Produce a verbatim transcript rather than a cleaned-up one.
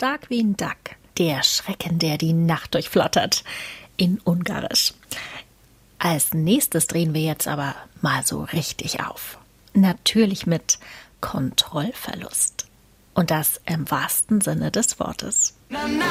Darkwing Duck, der Schrecken, der die Nacht durchflattert, in Ungarisch. Als nächstes drehen wir jetzt aber mal so richtig auf. Natürlich mit Kontrollverlust. Und das im wahrsten Sinne des Wortes.